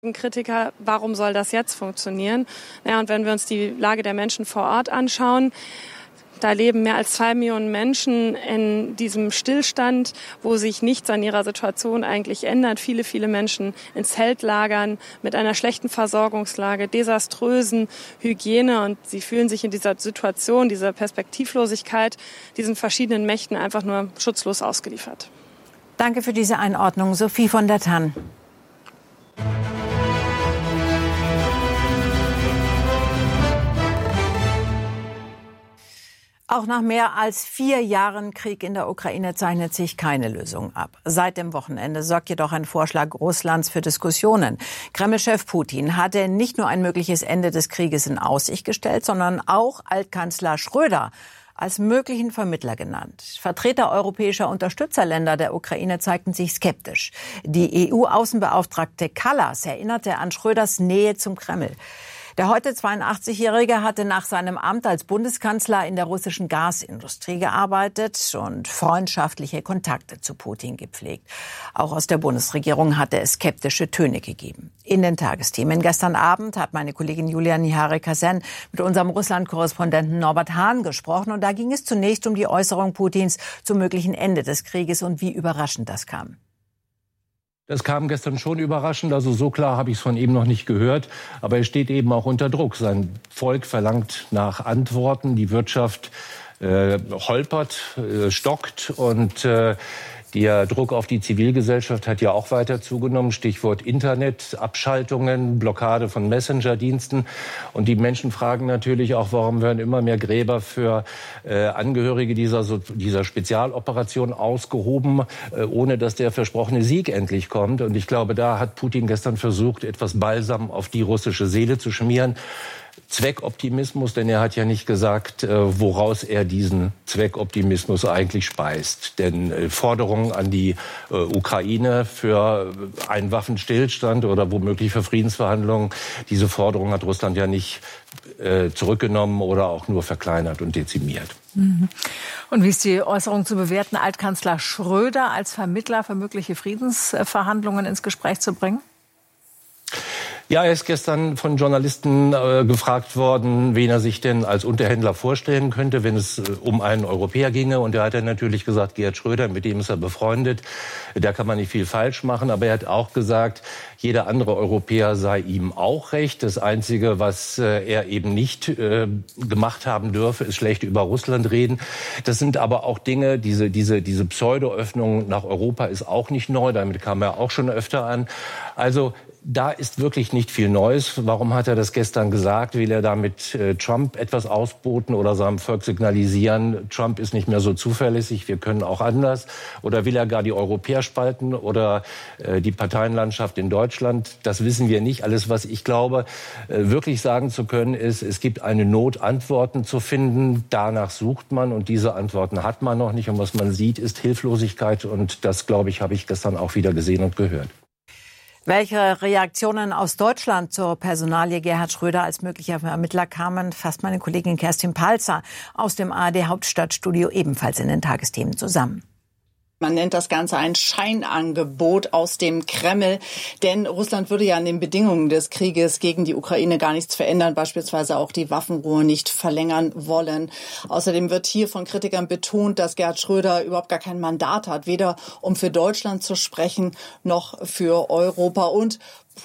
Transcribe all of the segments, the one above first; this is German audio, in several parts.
Kritiker, warum soll das jetzt funktionieren? Ja, und wenn wir uns die Lage der Menschen vor Ort anschauen, da leben mehr als 2 Millionen Menschen in diesem Stillstand, wo sich nichts an ihrer Situation eigentlich ändert. Viele, viele Menschen in Zeltlagern mit einer schlechten Versorgungslage, desaströsen Hygiene. Und sie fühlen sich in dieser Situation, dieser Perspektivlosigkeit, diesen verschiedenen Mächten einfach nur schutzlos ausgeliefert. Danke für diese Einordnung, Sophie von der Tann. Auch nach mehr als 4 Jahren Krieg in der Ukraine zeichnet sich keine Lösung ab. Seit dem Wochenende sorgt jedoch ein Vorschlag Russlands für Diskussionen. Kreml-Chef Putin hatte nicht nur ein mögliches Ende des Krieges in Aussicht gestellt, sondern auch Altkanzler Schröder als möglichen Vermittler genannt. Vertreter europäischer Unterstützerländer der Ukraine zeigten sich skeptisch. Die EU-Außenbeauftragte Kallas erinnerte an Schröders Nähe zum Kreml. Der heute 82-Jährige hatte nach seinem Amt als Bundeskanzler in der russischen Gasindustrie gearbeitet und freundschaftliche Kontakte zu Putin gepflegt. Auch aus der Bundesregierung hatte es skeptische Töne gegeben. In den Tagesthemen gestern Abend hat meine Kollegin Julia Nihari-Kasen mit unserem Russland-Korrespondenten Norbert Hahn gesprochen. Und da ging es zunächst um die Äußerung Putins zum möglichen Ende des Krieges und wie überraschend das kam. Das kam gestern schon überraschend, also so klar habe ich es von ihm noch nicht gehört. Aber er steht eben auch unter Druck. Sein Volk verlangt nach Antworten. Die Wirtschaft holpert, stockt und der Druck auf die Zivilgesellschaft hat ja auch weiter zugenommen. Stichwort Internet, Abschaltungen, Blockade von Messenger-Diensten. Und die Menschen fragen natürlich auch, warum werden immer mehr Gräber für Angehörige dieser Spezialoperation ausgehoben, ohne dass der versprochene Sieg endlich kommt. Und ich glaube, da hat Putin gestern versucht, etwas Balsam auf die russische Seele zu schmieren. Zweckoptimismus, denn er hat ja nicht gesagt, woraus er diesen Zweckoptimismus eigentlich speist. Denn Forderungen an die Ukraine für einen Waffenstillstand oder womöglich für Friedensverhandlungen, diese Forderung hat Russland ja nicht zurückgenommen oder auch nur verkleinert und dezimiert. Und wie ist die Äußerung zu bewerten, Altkanzler Schröder als Vermittler für mögliche Friedensverhandlungen ins Gespräch zu bringen? Ja, er ist gestern von Journalisten gefragt worden, wen er sich denn als Unterhändler vorstellen könnte, wenn es um einen Europäer ginge. Und da hat er natürlich gesagt, Gerhard Schröder, mit dem ist er befreundet. Da kann man nicht viel falsch machen. Aber er hat auch gesagt, jeder andere Europäer sei ihm auch recht. Das Einzige, was er eben nicht gemacht haben dürfe, ist schlecht über Russland reden. Das sind aber auch Dinge, diese Pseudo-Öffnung nach Europa ist auch nicht neu. Damit kam er auch schon öfter an. Also da ist wirklich nicht viel Neues. Warum hat er das gestern gesagt? Will er damit Trump etwas ausboten oder seinem Volk signalisieren, Trump ist nicht mehr so zuverlässig, wir können auch anders? Oder will er gar die Europäer spalten oder die Parteienlandschaft in Deutschland? Das wissen wir nicht. Alles, was ich glaube, wirklich sagen zu können, ist, es gibt eine Not, Antworten zu finden. Danach sucht man und diese Antworten hat man noch nicht. Und was man sieht, ist Hilflosigkeit. Und das, glaube ich, habe ich gestern auch wieder gesehen und gehört. Welche Reaktionen aus Deutschland zur Personalie Gerhard Schröder als möglicher Vermittler kamen, fasst meine Kollegin Kerstin Palzer aus dem ARD-Hauptstadtstudio ebenfalls in den Tagesthemen zusammen. Man nennt das Ganze ein Scheinangebot aus dem Kreml, denn Russland würde ja an den Bedingungen des Krieges gegen die Ukraine gar nichts verändern, beispielsweise auch die Waffenruhe nicht verlängern wollen. Außerdem wird hier von Kritikern betont, dass Gerhard Schröder überhaupt gar kein Mandat hat, weder um für Deutschland zu sprechen noch für Europa. Und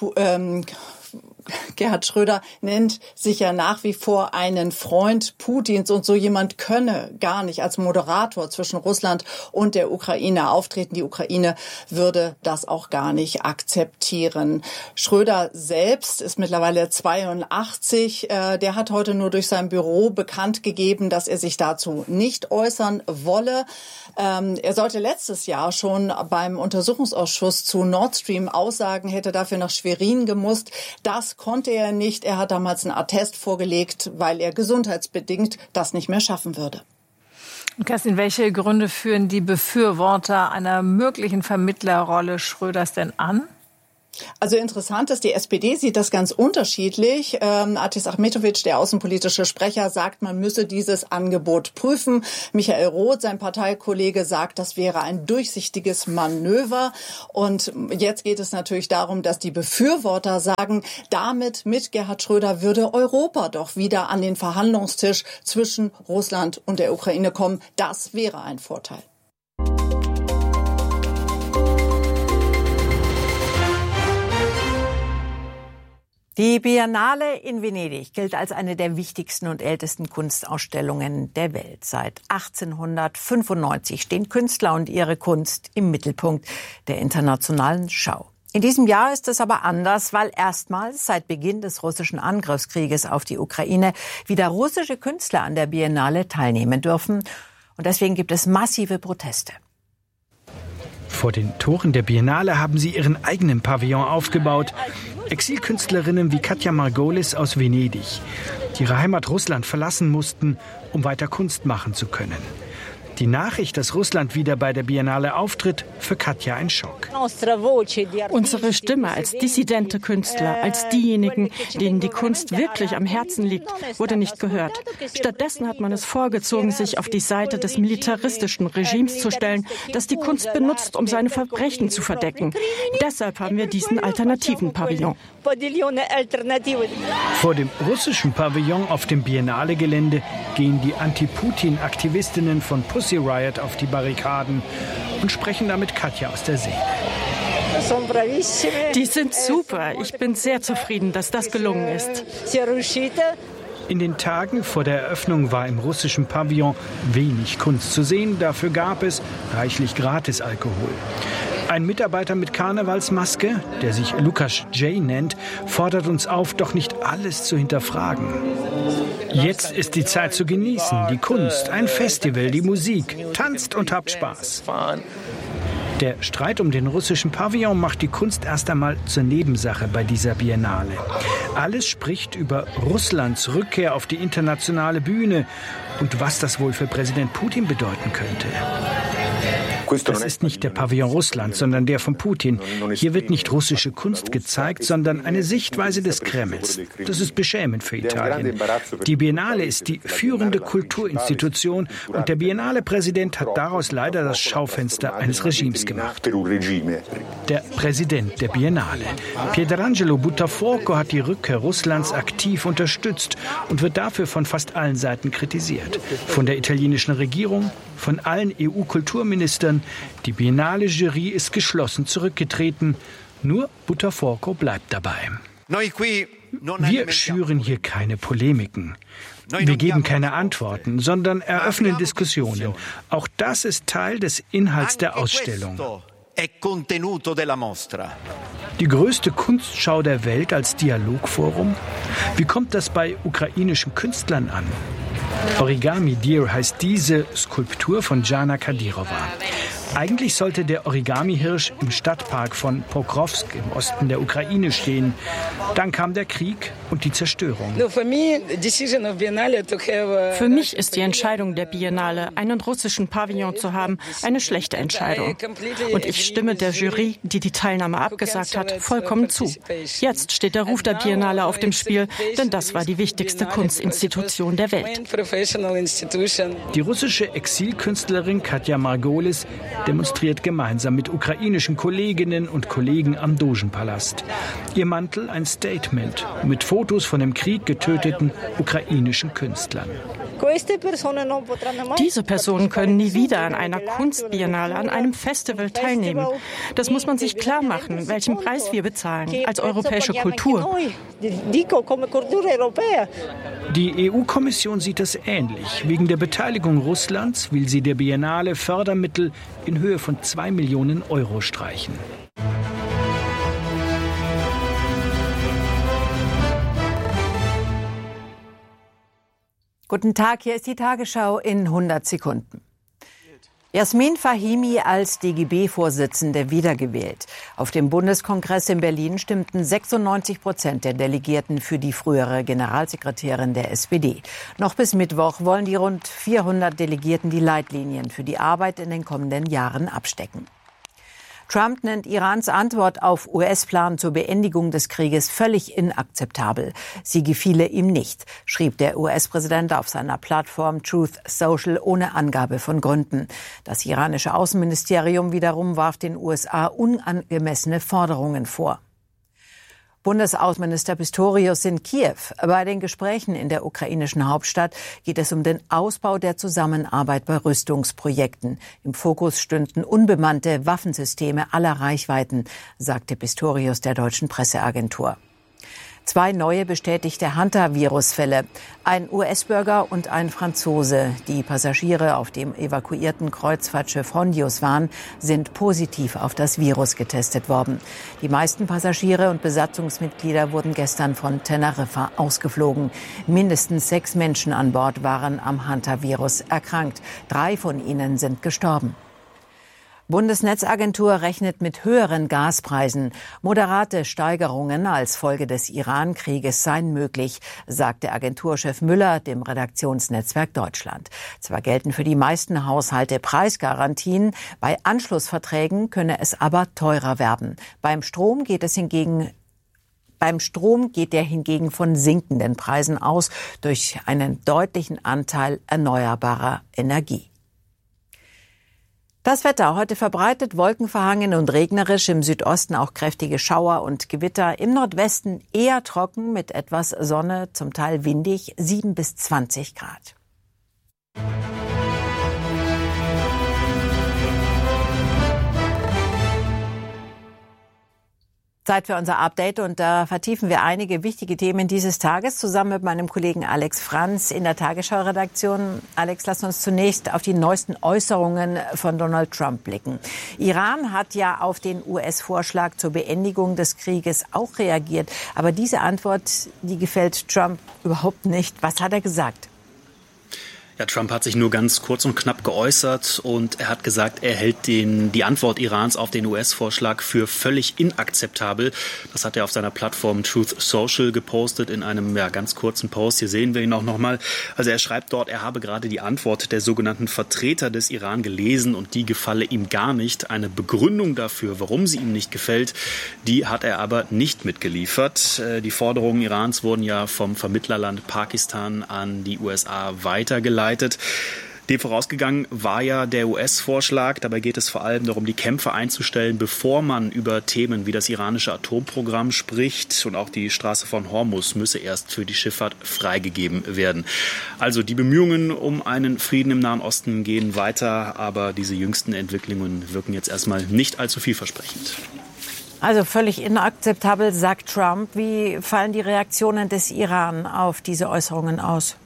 Gerhard Schröder nennt sich ja nach wie vor einen Freund Putins und so jemand könne gar nicht als Moderator zwischen Russland und der Ukraine auftreten. Die Ukraine würde das auch gar nicht akzeptieren. Schröder selbst ist mittlerweile 82. Der hat heute nur durch sein Büro bekannt gegeben, dass er sich dazu nicht äußern wolle. Er sollte letztes Jahr schon beim Untersuchungsausschuss zu Nord Stream aussagen, hätte dafür nach Schwerin gemusst. Das konnte er nicht. Er hat damals einen Attest vorgelegt, weil er gesundheitsbedingt das nicht mehr schaffen würde. Kerstin, welche Gründe führen die Befürworter einer möglichen Vermittlerrolle Schröders denn an? Also interessant ist, die SPD sieht das ganz unterschiedlich. Atis Achmetovic, der außenpolitische Sprecher, sagt, man müsse dieses Angebot prüfen. Michael Roth, sein Parteikollege, sagt, das wäre ein durchsichtiges Manöver. Und jetzt geht es natürlich darum, dass die Befürworter sagen, damit mit Gerhard Schröder würde Europa doch wieder an den Verhandlungstisch zwischen Russland und der Ukraine kommen. Das wäre ein Vorteil. Die Biennale in Venedig gilt als eine der wichtigsten und ältesten Kunstausstellungen der Welt. Seit 1895 stehen Künstler und ihre Kunst im Mittelpunkt der internationalen Schau. In diesem Jahr ist es aber anders, weil erstmals seit Beginn des russischen Angriffskrieges auf die Ukraine wieder russische Künstler an der Biennale teilnehmen dürfen. Und deswegen gibt es massive Proteste. Vor den Toren der Biennale haben sie ihren eigenen Pavillon aufgebaut. Exilkünstlerinnen wie Katja Margolis aus Venedig, die ihre Heimat Russland verlassen mussten, um weiter Kunst machen zu können. Die Nachricht, dass Russland wieder bei der Biennale auftritt, für Katja ein Schock. Unsere Stimme als dissidente Künstler, als diejenigen, denen die Kunst wirklich am Herzen liegt, wurde nicht gehört. Stattdessen hat man es vorgezogen, sich auf die Seite des militaristischen Regimes zu stellen, das die Kunst benutzt, um seine Verbrechen zu verdecken. Deshalb haben wir diesen alternativen Pavillon. Vor dem russischen Pavillon auf dem Biennale-Gelände gehen die Anti-Putin-Aktivistinnen von Pussy Riot auf die Barrikaden und sprechen damit Katja aus der Seele. Die sind super. Ich bin sehr zufrieden, dass das gelungen ist. In den Tagen vor der Eröffnung war im russischen Pavillon wenig Kunst zu sehen. Dafür gab es reichlich Gratisalkohol. Ein Mitarbeiter mit Karnevalsmaske, der sich Lukas J. nennt, fordert uns auf, doch nicht alles zu hinterfragen. Jetzt ist die Zeit zu genießen, die Kunst, ein Festival, die Musik. Tanzt und habt Spaß. Der Streit um den russischen Pavillon macht die Kunst erst einmal zur Nebensache bei dieser Biennale. Alles spricht über Russlands Rückkehr auf die internationale Bühne und was das wohl für Präsident Putin bedeuten könnte. Das ist nicht der Pavillon Russlands, sondern der von Putin. Hier wird nicht russische Kunst gezeigt, sondern eine Sichtweise des Kremls. Das ist beschämend für Italien. Die Biennale ist die führende Kulturinstitution und der Biennale-Präsident hat daraus leider das Schaufenster eines Regimes gemacht. Der Präsident der Biennale, Pietrangelo Buttafuoco, hat die Rückkehr Russlands aktiv unterstützt und wird dafür von fast allen Seiten kritisiert. Von der italienischen Regierung, von allen EU-Kulturministern. Die Biennale-Jury ist geschlossen zurückgetreten. Nur Buttafuoco bleibt dabei. Wir schüren hier keine Polemiken. Wir geben keine Antworten, sondern eröffnen Diskussionen. Auch das ist Teil des Inhalts der Ausstellung. Die größte Kunstschau der Welt als Dialogforum? Wie kommt das bei ukrainischen Künstlern an? Origami Deer heißt diese Skulptur von Jana Kadyrova. Eigentlich sollte der Origami-Hirsch im Stadtpark von Pokrovsk im Osten der Ukraine stehen. Dann kam der Krieg und die Zerstörung. Für mich ist die Entscheidung der Biennale, einen russischen Pavillon zu haben, eine schlechte Entscheidung. Und ich stimme der Jury, die die Teilnahme abgesagt hat, vollkommen zu. Jetzt steht der Ruf der Biennale auf dem Spiel, denn das war die wichtigste Kunstinstitution der Welt. Die russische Exilkünstlerin Katja Margolis demonstriert gemeinsam mit ukrainischen Kolleginnen und Kollegen am Dogenpalast. Ihr Mantel ein Statement mit Fotos von im Krieg getöteten ukrainischen Künstlern. Diese Personen können nie wieder an einer Kunstbiennale, an einem Festival teilnehmen. Das muss man sich klar machen, welchen Preis wir bezahlen als europäische Kultur. Die EU-Kommission sieht es ähnlich. Wegen der Beteiligung Russlands will sie der Biennale Fördermittel in Höhe von 2 Millionen Euro streichen. Guten Tag, hier ist die Tagesschau in 100 Sekunden. Jasmin Fahimi als DGB-Vorsitzende wiedergewählt. Auf dem Bundeskongress in Berlin stimmten 96% der Delegierten für die frühere Generalsekretärin der SPD. Noch bis Mittwoch wollen die rund 400 Delegierten die Leitlinien für die Arbeit in den kommenden Jahren abstecken. Trump nennt Irans Antwort auf US-Plan zur Beendigung des Krieges völlig inakzeptabel. Sie gefiele ihm nicht, schrieb der US-Präsident auf seiner Plattform Truth Social ohne Angabe von Gründen. Das iranische Außenministerium wiederum warf den USA unangemessene Forderungen vor. Bundesaußenminister Pistorius in Kiew. Bei den Gesprächen in der ukrainischen Hauptstadt geht es um den Ausbau der Zusammenarbeit bei Rüstungsprojekten. Im Fokus stünden unbemannte Waffensysteme aller Reichweiten, sagte Pistorius der deutschen Presseagentur. 2 neue bestätigte Hunter-Virus-Fälle. Ein US-Bürger und ein Franzose. Die Passagiere auf dem evakuierten Kreuzfahrtschiff Hondius waren, sind positiv auf das Virus getestet worden. Die meisten Passagiere und Besatzungsmitglieder wurden gestern von Teneriffa ausgeflogen. Mindestens 6 Menschen an Bord waren am Hunter-Virus erkrankt. 3 von ihnen sind gestorben. Bundesnetzagentur rechnet mit höheren Gaspreisen. Moderate Steigerungen als Folge des Iran-Krieges seien möglich, sagte Agenturchef Müller dem Redaktionsnetzwerk Deutschland. Zwar gelten für die meisten Haushalte Preisgarantien, bei Anschlussverträgen könne es aber teurer werden. Beim Strom geht der hingegen von sinkenden Preisen aus durch einen deutlichen Anteil erneuerbarer Energie. Das Wetter heute verbreitet, wolkenverhangen und regnerisch, im Südosten auch kräftige Schauer und Gewitter, im Nordwesten eher trocken mit etwas Sonne, zum Teil windig, 7 bis 20 Grad. Zeit für unser Update und da vertiefen wir einige wichtige Themen dieses Tages zusammen mit meinem Kollegen Alex Franz in der Tagesschau-Redaktion. Alex, lass uns zunächst auf die neuesten Äußerungen von Donald Trump blicken. Iran hat ja auf den US-Vorschlag zur Beendigung des Krieges auch reagiert. Aber diese Antwort, die gefällt Trump überhaupt nicht. Was hat er gesagt? Ja, Trump hat sich nur ganz kurz und knapp geäußert und er hat gesagt, er hält die Antwort Irans auf den US-Vorschlag für völlig inakzeptabel. Das hat er auf seiner Plattform Truth Social gepostet in einem ganz kurzen Post. Hier sehen wir ihn auch nochmal. Also er schreibt dort, er habe gerade die Antwort der sogenannten Vertreter des Iran gelesen und die gefalle ihm gar nicht. Eine Begründung dafür, warum sie ihm nicht gefällt, die hat er aber nicht mitgeliefert. Die Forderungen Irans wurden ja vom Vermittlerland Pakistan an die USA weitergeleitet. Dem vorausgegangen war ja der US-Vorschlag. Dabei geht es vor allem darum, die Kämpfe einzustellen, bevor man über Themen wie das iranische Atomprogramm spricht. Und auch die Straße von Hormuz müsse erst für die Schifffahrt freigegeben werden. Also die Bemühungen um einen Frieden im Nahen Osten gehen weiter. Aber diese jüngsten Entwicklungen wirken jetzt erstmal nicht allzu vielversprechend. Also völlig inakzeptabel, sagt Trump. Wie fallen die Reaktionen des Iran auf diese Äußerungen aus?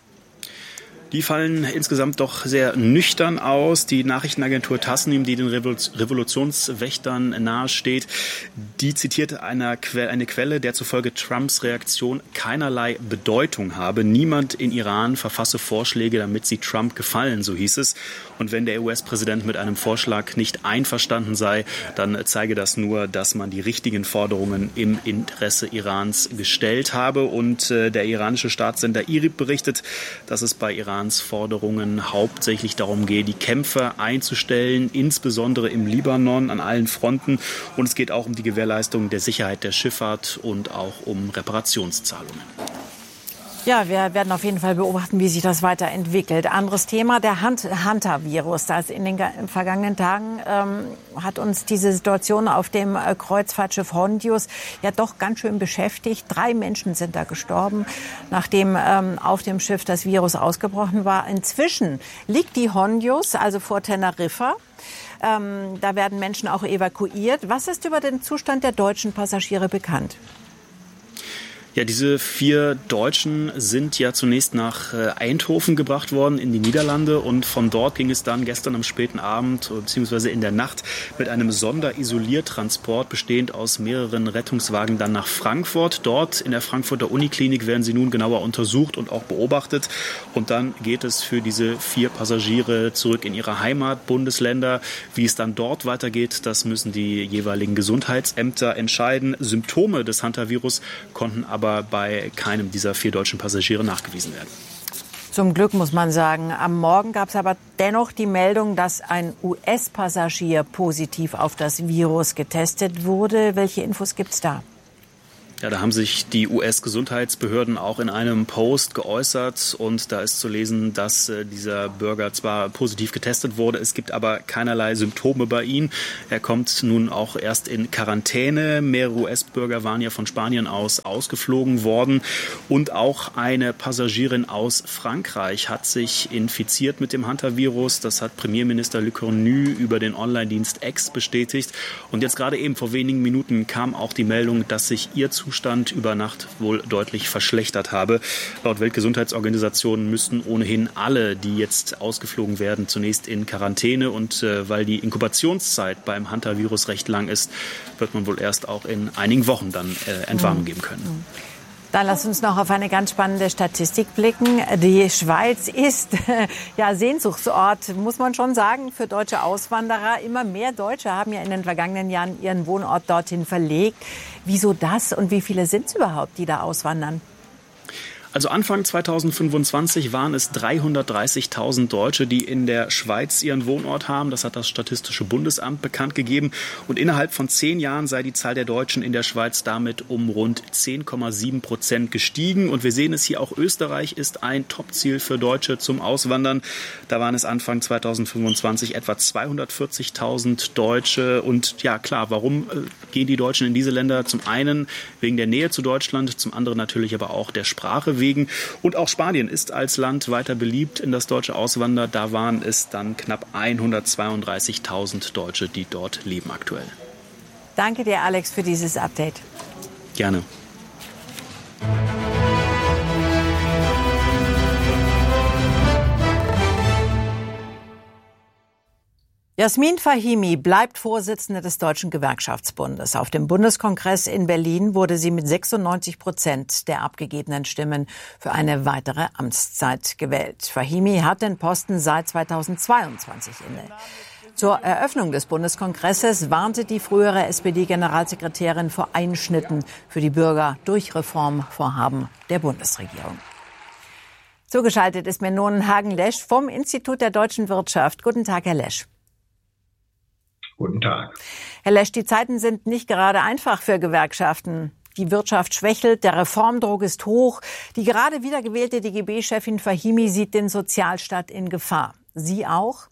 Die fallen insgesamt doch sehr nüchtern aus. Die Nachrichtenagentur Tasnim, die den Revolutionswächtern nahesteht, die zitiert eine Quelle, der zufolge Trumps Reaktion keinerlei Bedeutung habe. Niemand in Iran verfasse Vorschläge, damit sie Trump gefallen, so hieß es. Und wenn der US-Präsident mit einem Vorschlag nicht einverstanden sei, dann zeige das nur, dass man die richtigen Forderungen im Interesse Irans gestellt habe. Und der iranische Staatssender IRIB berichtet, dass es bei Irans Forderungen hauptsächlich darum geht, die Kämpfe einzustellen, insbesondere im Libanon an allen Fronten. Und es geht auch um die Gewährleistung der Sicherheit der Schifffahrt und auch um Reparationszahlungen. Ja, wir werden auf jeden Fall beobachten, wie sich das weiterentwickelt. Anderes Thema, der Hunter-Virus. Das in den vergangenen Tagen hat uns diese Situation auf dem Kreuzfahrtschiff Hondius ja doch ganz schön beschäftigt. 3 Menschen sind da gestorben, nachdem auf dem Schiff das Virus ausgebrochen war. Inzwischen liegt die Hondius, also vor Teneriffa. Da werden Menschen auch evakuiert. Was ist über den Zustand der deutschen Passagiere bekannt? Ja, diese 4 Deutschen sind ja zunächst nach Eindhoven gebracht worden in die Niederlande und von dort ging es dann gestern am späten Abend bzw. in der Nacht mit einem Sonderisoliertransport bestehend aus mehreren Rettungswagen dann nach Frankfurt. Dort in der Frankfurter Uniklinik werden sie nun genauer untersucht und auch beobachtet und dann geht es für diese 4 Passagiere zurück in ihre Heimatbundesländer. Wie es dann dort weitergeht, das müssen die jeweiligen Gesundheitsämter entscheiden. Symptome des Hunter-Virus konnten aber bei keinem dieser 4 deutschen Passagiere nachgewiesen werden. Zum Glück, muss man sagen. Am Morgen gab es aber dennoch die Meldung, dass ein US-Passagier positiv auf das Virus getestet wurde. Welche Infos gibt's da? Ja, da haben sich die US-Gesundheitsbehörden auch in einem Post geäußert und da ist zu lesen, dass dieser Bürger zwar positiv getestet wurde, es gibt aber keinerlei Symptome bei ihm. Er kommt nun auch erst in Quarantäne. Mehrere US-Bürger waren ja von Spanien aus ausgeflogen worden und auch eine Passagierin aus Frankreich hat sich infiziert mit dem Hantavirus. Das hat Premierminister Le Cornu über den Online-Dienst X bestätigt. Und jetzt gerade eben vor wenigen Minuten kam auch die Meldung, dass sich ihr Zustand über Nacht wohl deutlich verschlechtert habe. Laut Weltgesundheitsorganisationen müssten ohnehin alle, die jetzt ausgeflogen werden, zunächst in Quarantäne. Und weil die Inkubationszeit beim Hantavirus recht lang ist, wird man wohl erst auch in einigen Wochen dann Entwarnung geben können. Dann lass uns noch auf eine ganz spannende Statistik blicken. Die Schweiz ist ja Sehnsuchtsort, muss man schon sagen, für deutsche Auswanderer. Immer mehr Deutsche haben ja in den vergangenen Jahren ihren Wohnort dorthin verlegt. Wieso das und wie viele sind es überhaupt, die da auswandern? Also Anfang 2025 waren es 330.000 Deutsche, die in der Schweiz ihren Wohnort haben. Das hat das Statistische Bundesamt bekannt gegeben. Und innerhalb von 10 Jahren sei die Zahl der Deutschen in der Schweiz damit um rund 10,7% gestiegen. Und wir sehen es hier auch, Österreich ist ein Topziel für Deutsche zum Auswandern. Da waren es Anfang 2025 etwa 240.000 Deutsche. Und ja klar, warum gehen die Deutschen in diese Länder? Zum einen wegen der Nähe zu Deutschland, zum anderen natürlich aber auch der Sprache wegen. Und auch Spanien ist als Land weiter beliebt in das deutsche Auswandern. Da waren es dann knapp 132.000 Deutsche, die dort leben aktuell. Danke dir, Alex, für dieses Update. Gerne. Jasmin Fahimi bleibt Vorsitzende des Deutschen Gewerkschaftsbundes. Auf dem Bundeskongress in Berlin wurde sie mit 96% der abgegebenen Stimmen für eine weitere Amtszeit gewählt. Fahimi hat den Posten seit 2022 inne. Zur Eröffnung des Bundeskongresses warnte die frühere SPD-Generalsekretärin vor Einschnitten für die Bürger durch Reformvorhaben der Bundesregierung. Zugeschaltet ist mir nun Hagen Lesch vom Institut der deutschen Wirtschaft. Guten Tag, Herr Lesch. Guten Tag. Herr Lesch, die Zeiten sind nicht gerade einfach für Gewerkschaften. Die Wirtschaft schwächelt, der Reformdruck ist hoch. Die gerade wiedergewählte DGB-Chefin Fahimi sieht den Sozialstaat in Gefahr. Sie auch?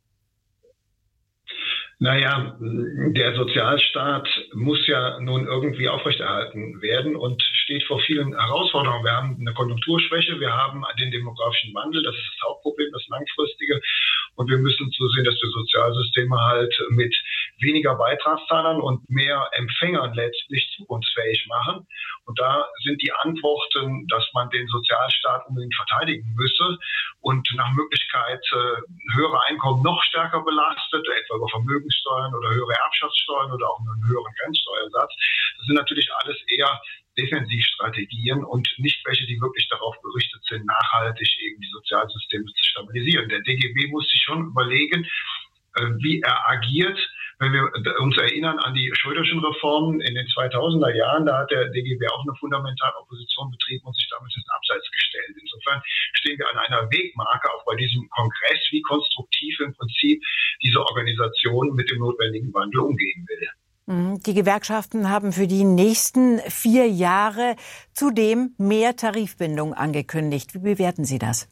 Naja, der Sozialstaat muss ja nun irgendwie aufrechterhalten werden und steht vor vielen Herausforderungen. Wir haben eine Konjunkturschwäche, wir haben den demografischen Wandel, das ist das Hauptproblem, das langfristige. Und wir müssen zusehen, dass wir Sozialsysteme halt mit weniger Beitragszahlern und mehr Empfängern letztlich zukunftsfähig machen. Und da sind die Antworten, dass man den Sozialstaat unbedingt verteidigen müsse und nach Möglichkeit höhere Einkommen noch stärker belastet, etwa über Vermögenssteuern oder höhere Erbschaftssteuern oder auch einen höheren Grenzsteuersatz. Das sind natürlich alles eher Defensivstrategien und nicht welche, die wirklich darauf gerichtet sind, nachhaltig eben die Sozialsysteme zu stabilisieren. Der DGB muss sich schon überlegen, wie er agiert. Wenn wir uns erinnern an die Schröderschen Reformen in den 2000er Jahren, da hat der DGB auch eine fundamentale Opposition betrieben und sich damit ins Abseits gestellt. Insofern stehen wir an einer Wegmarke, auch bei diesem Kongress, wie konstruktiv im Prinzip diese Organisation mit dem notwendigen Wandel umgehen will. Die Gewerkschaften haben für die nächsten 4 Jahre zudem mehr Tarifbindung angekündigt. Wie bewerten Sie das?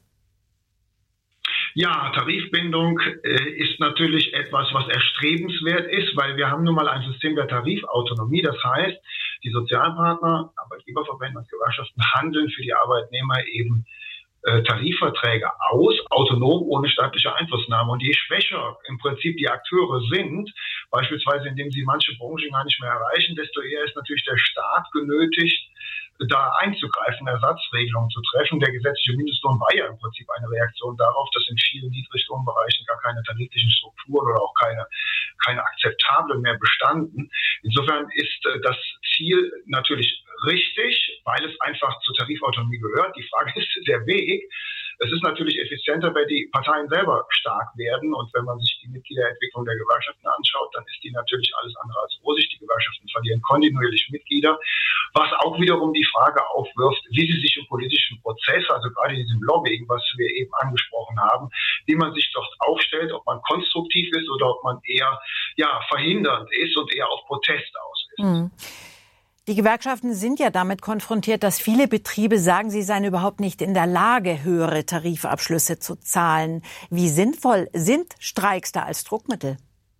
Ja, Tarifbindung ist natürlich etwas, was erstrebenswert ist, weil wir haben nun mal ein System der Tarifautonomie. Das heißt, die Sozialpartner, Arbeitgeberverbände und Gewerkschaften handeln für die Arbeitnehmer eben Tarifverträge aus, autonom, ohne staatliche Einflussnahme. Und je schwächer im Prinzip die Akteure sind, beispielsweise indem sie manche Branchen gar nicht mehr erreichen, desto eher ist natürlich der Staat genötigt, da einzugreifen, Ersatzregelungen zu treffen. Der gesetzliche Mindestlohn war ja im Prinzip eine Reaktion darauf, dass in vielen Niedriglohnbereichen gar keine tariflichen Strukturen oder auch keine akzeptablen mehr bestanden. Insofern ist das Ziel natürlich richtig, weil es einfach zur Tarifautonomie gehört. Die Frage ist der Weg. Es ist natürlich effizienter, wenn die Parteien selber stark werden. Und wenn man sich die Mitgliederentwicklung der Gewerkschaften anschaut, dann ist die natürlich alles andere als rosig. Die Gewerkschaften verlieren kontinuierlich Mitglieder, was auch wiederum die Frage aufwirft, wie sie sich im politischen Prozess, also gerade in diesem Lobbying, was wir eben angesprochen haben, wie man sich dort aufstellt, ob man konstruktiv ist oder ob man eher verhindernd ist und eher auf Protest aus ist. Die Gewerkschaften sind ja damit konfrontiert, dass viele Betriebe sagen, sie seien überhaupt nicht in der Lage, höhere Tarifabschlüsse zu zahlen. Wie sinnvoll sind Streiks da als Druckmittel?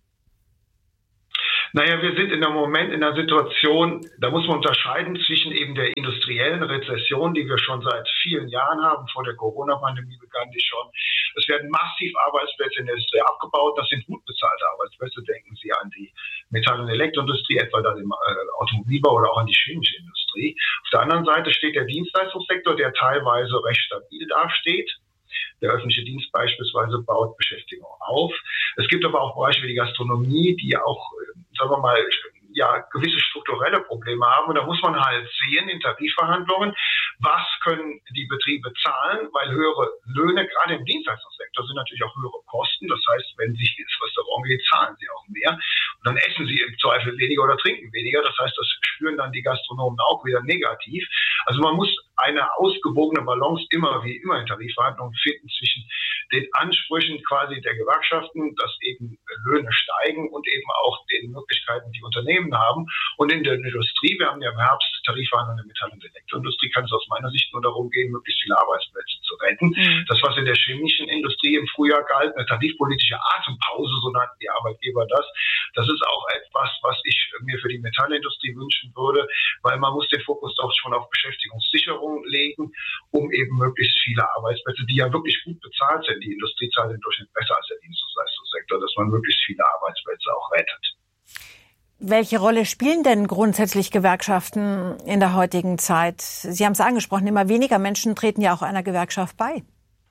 Naja, wir sind im Moment in einer Situation, da muss man unterscheiden zwischen eben der industriellen Rezession, die wir schon seit vielen Jahren haben. Vor der Corona-Pandemie begann die schon. Es werden massiv Arbeitsplätze in der Industrie abgebaut. Das sind gut bezahlte Arbeitsplätze. Denken Sie an die Metall- und Elektroindustrie, etwa dann im Automobilbau oder auch an die chemische Industrie. Auf der anderen Seite steht der Dienstleistungssektor, der teilweise recht stabil dasteht. Der öffentliche Dienst beispielsweise baut Beschäftigung auf. Es gibt aber auch Bereiche wie die Gastronomie, die auch, sagen wir mal, gewisse strukturelle Probleme haben. Und da muss man halt sehen in Tarifverhandlungen, was können die Betriebe zahlen, weil höhere Löhne, gerade im Dienstleistungssektor, sind natürlich auch höhere Kosten. Das heißt, wenn Sie ins Restaurant gehen, zahlen Sie auch mehr. Und dann essen Sie im Zweifel weniger oder trinken weniger. Das heißt, das spüren dann die Gastronomen auch wieder negativ. Also man muss eine ausgewogene Balance wie immer in Tarifverhandlungen finden zwischen den Ansprüchen quasi der Gewerkschaften, dass eben Löhne steigen und eben auch den Möglichkeiten, die Unternehmen haben. Und in der Industrie, wir haben ja im Herbst Tarifverhandlungen in der Metall- und Elektroindustrie, kann es aus meiner Sicht nur darum gehen, möglichst viele Arbeitsplätze zu retten. Das, was in der chemischen Industrie im Frühjahr galt, eine tarifpolitische Atempause, so nannten die Arbeitgeber das ist auch etwas, was ich mir für die Metallindustrie wünschen würde, weil man muss den Fokus doch schon auf Beschäftigungssicherung legen, um eben möglichst viele Arbeitsplätze, die ja wirklich gut bezahlt sind, die Industrie zahlt im Durchschnitt besser als der Dienstleistungssektor, dass man möglichst viele Arbeitsplätze auch rettet. Welche Rolle spielen denn grundsätzlich Gewerkschaften in der heutigen Zeit? Sie haben es angesprochen, immer weniger Menschen treten ja auch einer Gewerkschaft bei.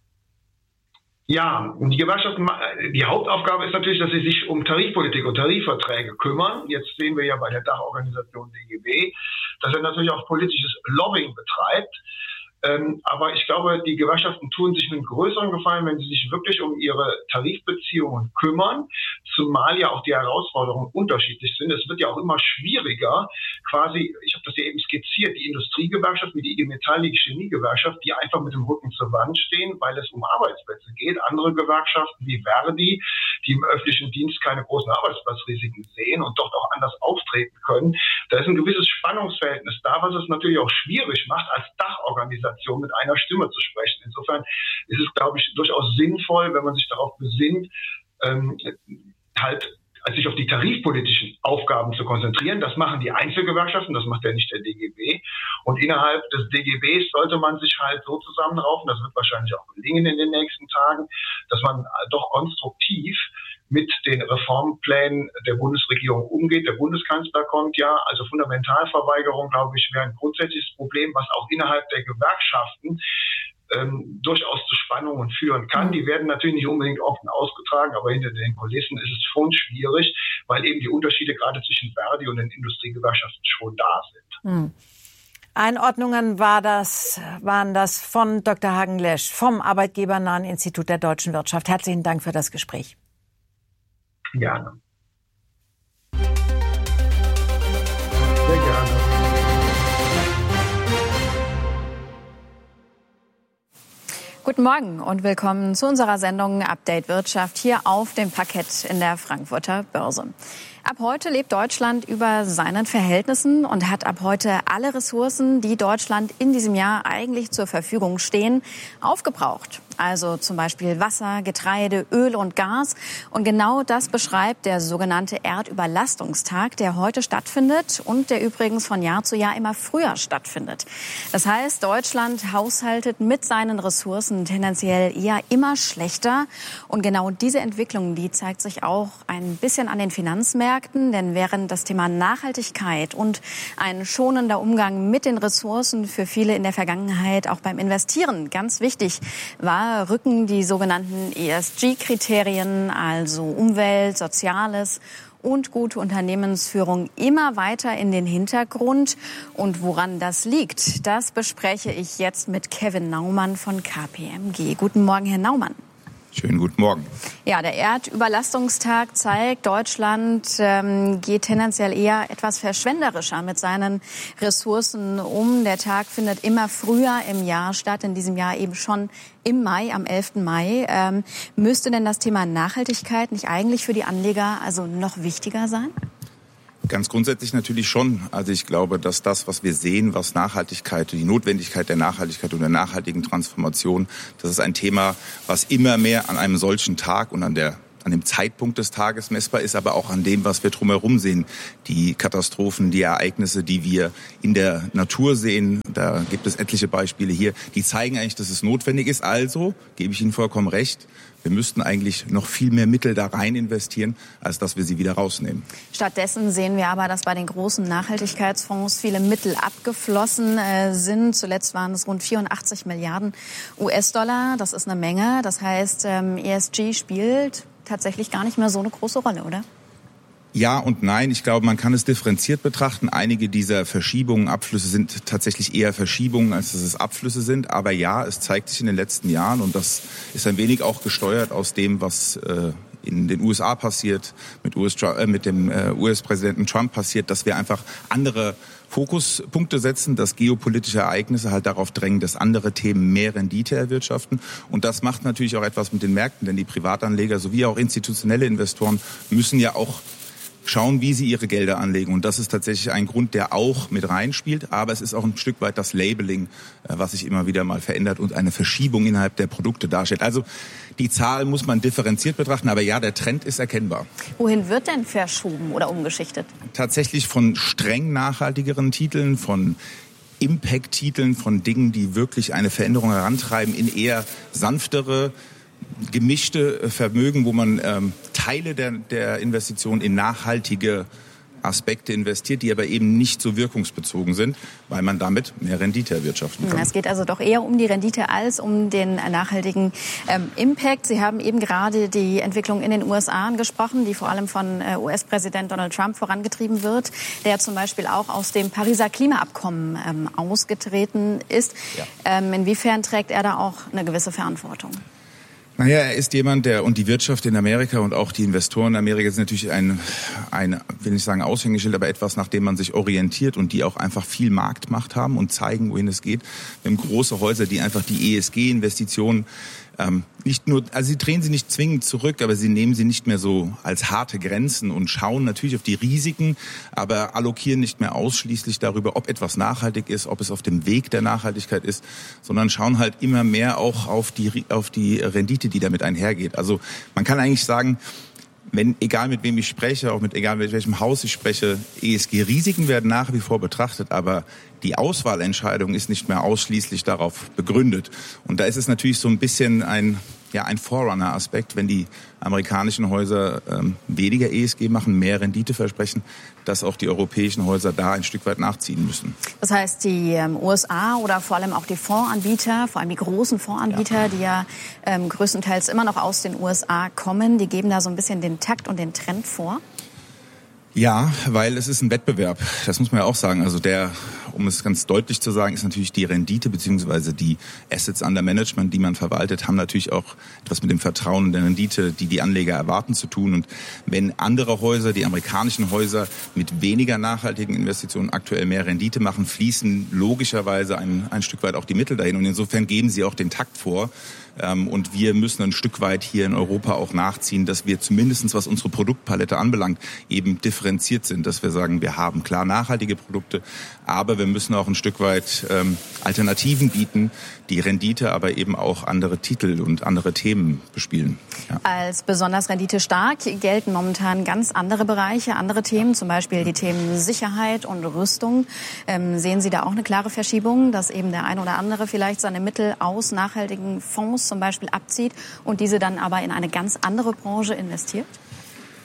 Ja, und die Gewerkschaften, die Hauptaufgabe ist natürlich, dass sie sich um Tarifpolitik und Tarifverträge kümmern. Jetzt sehen wir ja bei der Dachorganisation DGB, dass er natürlich auch politisches Lobbying betreibt. Aber ich glaube, die Gewerkschaften tun sich einen größeren Gefallen, wenn sie sich wirklich um ihre Tarifbeziehungen kümmern, zumal ja auch die Herausforderungen unterschiedlich sind. Es wird ja auch immer schwieriger, quasi, ich habe das ja eben skizziert, die Industriegewerkschaft wie die IG Metall, die Chemiegewerkschaft, die einfach mit dem Rücken zur Wand stehen, weil es um Arbeitsplätze geht. Andere Gewerkschaften wie Verdi, die im öffentlichen Dienst keine großen Arbeitsplatzrisiken sehen und dort auch anders auftreten können. Da ist ein gewisses Spannungsverhältnis da, was es natürlich auch schwierig macht, als Dachorganisation mit einer Stimme zu sprechen. Insofern ist es, glaube ich, durchaus sinnvoll, wenn man sich darauf besinnt, sich auf die tarifpolitischen Aufgaben zu konzentrieren. Das machen die Einzelgewerkschaften, das macht ja nicht der DGB. Und innerhalb des DGBs sollte man sich halt so zusammenraufen, das wird wahrscheinlich auch gelingen in den nächsten Tagen, dass man doch konstruktiv mit den Reformplänen der Bundesregierung umgeht. Der Bundeskanzler kommt ja, also Fundamentalverweigerung, glaube ich, wäre ein grundsätzliches Problem, was auch innerhalb der Gewerkschaften durchaus zu Spannungen führen kann. Die werden natürlich nicht unbedingt offen ausgetragen, aber hinter den Kulissen ist es schon schwierig, weil eben die Unterschiede gerade zwischen Verdi und den Industriegewerkschaften schon da sind. Einordnungen waren das von Dr. Hagen-Lesch vom Arbeitgebernahen Institut der deutschen Wirtschaft. Herzlichen Dank für das Gespräch. Gerne. Sehr gerne. Guten Morgen und willkommen zu unserer Sendung Update Wirtschaft hier auf dem Parkett in der Frankfurter Börse. Ab heute lebt Deutschland über seinen Verhältnissen und hat ab heute alle Ressourcen, die Deutschland in diesem Jahr eigentlich zur Verfügung stehen, aufgebraucht. Also zum Beispiel Wasser, Getreide, Öl und Gas. Und genau das beschreibt der sogenannte Erdüberlastungstag, der heute stattfindet und der übrigens von Jahr zu Jahr immer früher stattfindet. Das heißt, Deutschland haushaltet mit seinen Ressourcen tendenziell eher immer schlechter. Und genau diese Entwicklung, die zeigt sich auch ein bisschen an den Finanzmärkten. Denn während das Thema Nachhaltigkeit und ein schonender Umgang mit den Ressourcen für viele in der Vergangenheit auch beim Investieren ganz wichtig war, rücken die sogenannten ESG-Kriterien, also Umwelt, Soziales und gute Unternehmensführung immer weiter in den Hintergrund. Und woran das liegt, das bespreche ich jetzt mit Kevin Naumann von KPMG. Guten Morgen, Herr Naumann. Schönen guten Morgen. Ja, der Erdüberlastungstag zeigt, Deutschland geht tendenziell eher etwas verschwenderischer mit seinen Ressourcen um. Der Tag findet immer früher im Jahr statt, in diesem Jahr eben schon im Mai, am 11. Mai. Müsste denn das Thema Nachhaltigkeit nicht eigentlich für die Anleger also noch wichtiger sein? Ganz grundsätzlich natürlich schon. Also ich glaube, dass das, was wir sehen, was Nachhaltigkeit, die Notwendigkeit der Nachhaltigkeit und der nachhaltigen Transformation, das ist ein Thema, was immer mehr an einem solchen Tag und an dem Zeitpunkt des Tages messbar ist, aber auch an dem, was wir drumherum sehen. Die Katastrophen, die Ereignisse, die wir in der Natur sehen, da gibt es etliche Beispiele hier, die zeigen eigentlich, dass es notwendig ist. Also, gebe ich Ihnen vollkommen recht, wir müssten eigentlich noch viel mehr Mittel da rein investieren, als dass wir sie wieder rausnehmen. Stattdessen sehen wir aber, dass bei den großen Nachhaltigkeitsfonds viele Mittel abgeflossen sind. Zuletzt waren es rund 84 Milliarden US-Dollar. Das ist eine Menge. Das heißt, ESG spielt tatsächlich gar nicht mehr so eine große Rolle, oder? Ja und nein. Ich glaube, man kann es differenziert betrachten. Einige dieser Verschiebungen, Abflüsse sind tatsächlich eher Verschiebungen, als dass es Abflüsse sind. Aber ja, es zeigt sich in den letzten Jahren, und das ist ein wenig auch gesteuert aus dem, was in den USA passiert, mit dem US-Präsidenten Trump passiert, dass wir einfach andere Fokuspunkte setzen, dass geopolitische Ereignisse halt darauf drängen, dass andere Themen mehr Rendite erwirtschaften. Und das macht natürlich auch etwas mit den Märkten, denn die Privatanleger sowie auch institutionelle Investoren müssen ja auch schauen, wie sie ihre Gelder anlegen. Und das ist tatsächlich ein Grund, der auch mit reinspielt. Aber es ist auch ein Stück weit das Labeling, was sich immer wieder mal verändert und eine Verschiebung innerhalb der Produkte darstellt. Also die Zahl muss man differenziert betrachten. Aber ja, der Trend ist erkennbar. Wohin wird denn verschoben oder umgeschichtet? Tatsächlich von streng nachhaltigeren Titeln, von Impact-Titeln, von Dingen, die wirklich eine Veränderung herantreiben, in eher sanftere, gemischte Vermögen, wo man Teile der Investition in nachhaltige Aspekte investiert, die aber eben nicht so wirkungsbezogen sind, weil man damit mehr Rendite erwirtschaften kann. Es geht also doch eher um die Rendite als um den nachhaltigen Impact. Sie haben eben gerade die Entwicklung in den USA angesprochen, die vor allem von US-Präsident Donald Trump vorangetrieben wird, der zum Beispiel auch aus dem Pariser Klimaabkommen ausgetreten ist. Ja. Inwiefern trägt er da auch eine gewisse Verantwortung? Naja, er ist jemand, und die Wirtschaft in Amerika und auch die Investoren in Amerika sind natürlich ein will nicht sagen Aushängeschild, aber etwas, nach dem man sich orientiert und die auch einfach viel Marktmacht haben und zeigen, wohin es geht. Wir haben große Häuser, die einfach die ESG-Investitionen nicht nur, also sie drehen sie nicht zwingend zurück, aber sie nehmen sie nicht mehr so als harte Grenzen und schauen natürlich auf die Risiken, aber allokieren nicht mehr ausschließlich darüber, ob etwas nachhaltig ist, ob es auf dem Weg der Nachhaltigkeit ist, sondern schauen halt immer mehr auch auf die Rendite, die damit einhergeht. Also man kann eigentlich sagen, egal mit wem ich spreche, egal mit welchem Haus ich spreche, ESG-Risiken werden nach wie vor betrachtet, aber die Auswahlentscheidung ist nicht mehr ausschließlich darauf begründet. Und da ist es natürlich so ein bisschen ein Forerunner-Aspekt, wenn die amerikanischen Häuser weniger ESG machen, mehr Rendite versprechen, dass auch die europäischen Häuser da ein Stück weit nachziehen müssen. Das heißt, die USA oder vor allem auch die Fondsanbieter, vor allem die großen Fondsanbieter, die ja größtenteils immer noch aus den USA kommen, die geben da so ein bisschen den Takt und den Trend vor? Ja, weil es ist ein Wettbewerb. Das muss man ja auch sagen. Also um es ganz deutlich zu sagen, ist natürlich die Rendite bzw. die Assets under Management, die man verwaltet, haben natürlich auch etwas mit dem Vertrauen in der Rendite, die Anleger erwarten, zu tun. Und wenn andere Häuser, die amerikanischen Häuser, mit weniger nachhaltigen Investitionen aktuell mehr Rendite machen, fließen logischerweise ein Stück weit auch die Mittel dahin. Und insofern geben sie auch den Takt vor. Und wir müssen ein Stück weit hier in Europa auch nachziehen, dass wir zumindest, was unsere Produktpalette anbelangt, eben differenziert sind. Dass wir sagen, wir haben klar nachhaltige Produkte, aber wir müssen auch ein Stück weit Alternativen bieten, die Rendite, aber eben auch andere Titel und andere Themen bespielen. Ja. Als besonders renditestark gelten momentan ganz andere Bereiche, andere Themen, zum Beispiel die Themen Sicherheit und Rüstung. Sehen Sie da auch eine klare Verschiebung, dass eben der ein oder andere vielleicht seine Mittel aus nachhaltigen Fonds zum Beispiel abzieht und diese dann aber in eine ganz andere Branche investiert?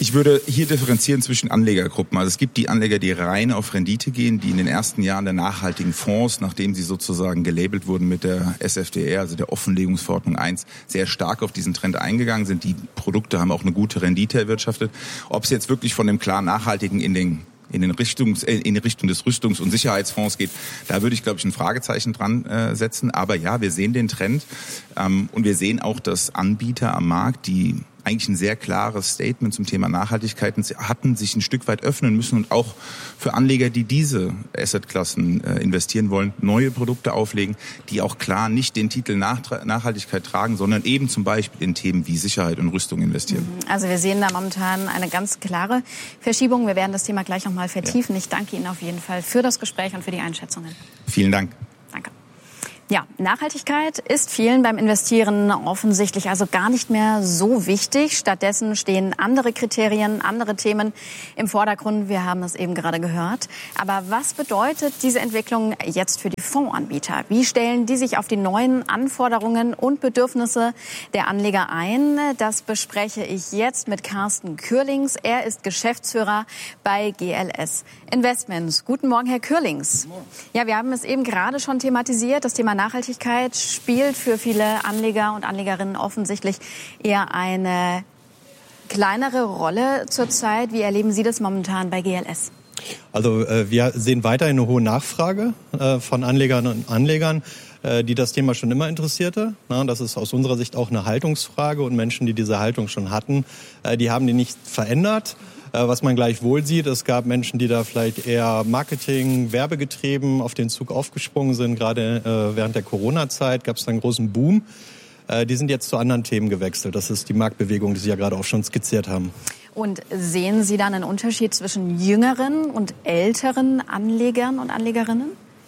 Ich würde hier differenzieren zwischen Anlegergruppen. Also es gibt die Anleger, die rein auf Rendite gehen, die in den ersten Jahren der nachhaltigen Fonds, nachdem sie sozusagen gelabelt wurden mit der SFDR, also der Offenlegungsverordnung 1, sehr stark auf diesen Trend eingegangen sind. Die Produkte haben auch eine gute Rendite erwirtschaftet. Ob es jetzt wirklich von dem klar nachhaltigen in die Richtung des Rüstungs- und Sicherheitsfonds geht, da würde ich, glaube ich, ein Fragezeichen dran setzen. Aber ja, wir sehen den Trend und wir sehen auch, dass Anbieter am Markt, die eigentlich ein sehr klares Statement zum Thema Nachhaltigkeit hatten, sich ein Stück weit öffnen müssen und auch für Anleger, die diese Assetklassen investieren wollen, neue Produkte auflegen, die auch klar nicht den Titel Nachhaltigkeit tragen, sondern eben zum Beispiel in Themen wie Sicherheit und Rüstung investieren. Also wir sehen da momentan eine ganz klare Verschiebung. Wir werden das Thema gleich nochmal vertiefen. Ich danke Ihnen auf jeden Fall für das Gespräch und für die Einschätzungen. Vielen Dank. Danke. Ja, Nachhaltigkeit ist vielen beim Investieren offensichtlich also gar nicht mehr so wichtig. Stattdessen stehen andere Kriterien, andere Themen im Vordergrund. Wir haben es eben gerade gehört. Aber was bedeutet diese Entwicklung jetzt für die Fondsanbieter? Wie stellen die sich auf die neuen Anforderungen und Bedürfnisse der Anleger ein? Das bespreche ich jetzt mit Carsten Kürlings. Er ist Geschäftsführer bei GLS Investments. Guten Morgen, Herr Kürlings. Ja, wir haben es eben gerade schon thematisiert. Das Thema Nachhaltigkeit spielt für viele Anleger und Anlegerinnen offensichtlich eher eine kleinere Rolle zurzeit. Wie erleben Sie das momentan bei GLS? Also wir sehen weiterhin eine hohe Nachfrage von Anlegerinnen und Anlegern, die das Thema schon immer interessierte. Das ist aus unserer Sicht auch eine Haltungsfrage und Menschen, die diese Haltung schon hatten, die haben die nicht verändert. Was man gleichwohl sieht, es gab Menschen, die da vielleicht eher Marketing, werbegetrieben auf den Zug aufgesprungen sind. Gerade während der Corona-Zeit gab es einen großen Boom. Die sind jetzt zu anderen Themen gewechselt. Das ist die Marktbewegung, die Sie ja gerade auch schon skizziert haben. Und sehen Sie dann einen Unterschied zwischen jüngeren und älteren Anlegern und Anlegerinnen?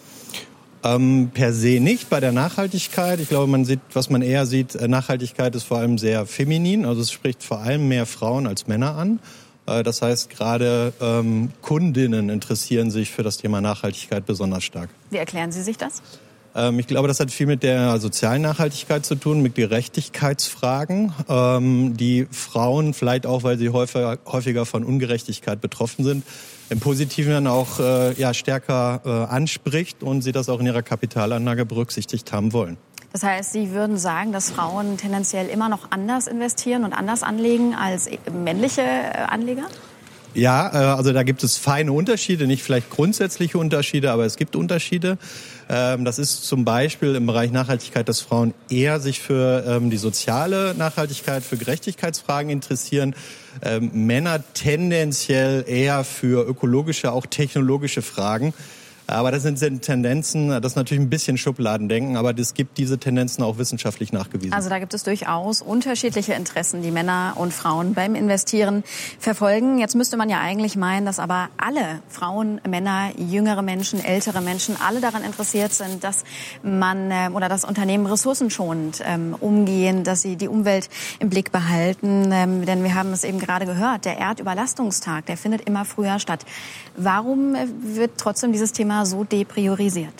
Per se nicht. Bei der Nachhaltigkeit, ich glaube, man sieht, was man eher sieht, Nachhaltigkeit ist vor allem sehr feminin. Also es spricht vor allem mehr Frauen als Männer an. Das heißt, gerade Kundinnen interessieren sich für das Thema Nachhaltigkeit besonders stark. Wie erklären Sie sich das? Ich glaube, das hat viel mit der sozialen Nachhaltigkeit zu tun, mit Gerechtigkeitsfragen, die Frauen vielleicht auch, weil sie häufiger von Ungerechtigkeit betroffen sind, im Positiven dann auch stärker anspricht und sie das auch in ihrer Kapitalanlage berücksichtigt haben wollen. Das heißt, Sie würden sagen, dass Frauen tendenziell immer noch anders investieren und anders anlegen als männliche Anleger? Ja, also da gibt es feine Unterschiede, nicht vielleicht grundsätzliche Unterschiede, aber es gibt Unterschiede. Das ist zum Beispiel im Bereich Nachhaltigkeit, dass Frauen eher sich für die soziale Nachhaltigkeit, für Gerechtigkeitsfragen interessieren. Männer tendenziell eher für ökologische, auch technologische Fragen. Aber das sind Tendenzen, das ist natürlich ein bisschen Schubladendenken, aber es gibt diese Tendenzen auch wissenschaftlich nachgewiesen. Also da gibt es durchaus unterschiedliche Interessen, die Männer und Frauen beim Investieren verfolgen. Jetzt müsste man ja eigentlich meinen, dass aber alle Frauen, Männer, jüngere Menschen, ältere Menschen, alle daran interessiert sind, dass man oder das Unternehmen ressourcenschonend umgehen, dass sie die Umwelt im Blick behalten. Denn wir haben es eben gerade gehört, der Erdüberlastungstag, der findet immer früher statt. Warum wird trotzdem dieses Thema so depriorisiert?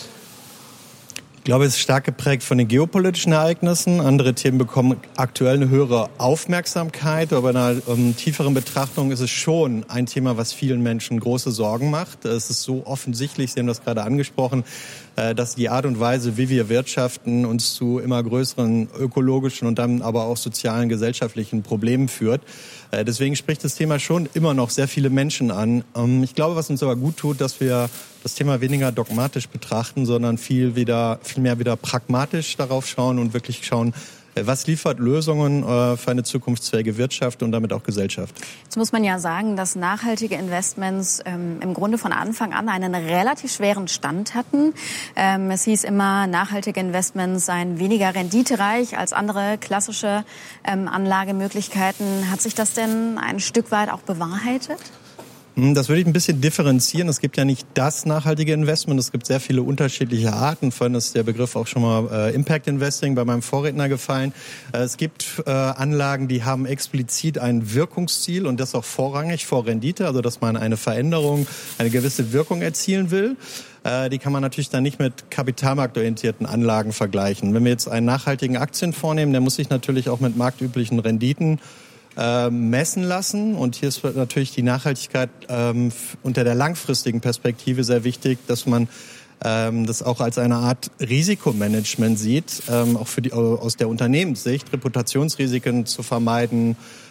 Ich glaube, es ist stark geprägt von den geopolitischen Ereignissen. Andere Themen bekommen aktuell eine höhere Aufmerksamkeit. Aber bei einer tieferen Betrachtung ist es schon ein Thema, was vielen Menschen große Sorgen macht. Es ist so offensichtlich, Sie haben das gerade angesprochen, dass die Art und Weise, wie wir wirtschaften, uns zu immer größeren ökologischen und dann aber auch sozialen, gesellschaftlichen Problemen führt. Deswegen spricht das Thema schon immer noch sehr viele Menschen an. Ich glaube, was uns aber gut tut, dass wir das Thema weniger dogmatisch betrachten, sondern viel mehr wieder pragmatisch darauf schauen und wirklich schauen, was liefert Lösungen für eine zukunftsfähige Wirtschaft und damit auch Gesellschaft? Jetzt muss man ja sagen, dass nachhaltige Investments im Grunde von Anfang an einen relativ schweren Stand hatten. Es hieß immer, nachhaltige Investments seien weniger renditereich als andere klassische Anlagemöglichkeiten. Hat sich das denn ein Stück weit auch bewahrheitet? Das würde ich ein bisschen differenzieren. Es gibt ja nicht das nachhaltige Investment. Es gibt sehr viele unterschiedliche Arten. Vorhin ist der Begriff auch schon mal Impact Investing bei meinem Vorredner gefallen. Es gibt Anlagen, die haben explizit ein Wirkungsziel und das auch vorrangig vor Rendite, also dass man eine Veränderung, eine gewisse Wirkung erzielen will. Die kann man natürlich dann nicht mit kapitalmarktorientierten Anlagen vergleichen. Wenn wir jetzt einen nachhaltigen Aktienfonds nehmen, der muss sich natürlich auch mit marktüblichen Renditen messen lassen. Und hier ist natürlich die Nachhaltigkeit unter der langfristigen Perspektive sehr wichtig, dass man das auch als eine Art Risikomanagement sieht, auch aus der Unternehmenssicht, Reputationsrisiken zu vermeiden,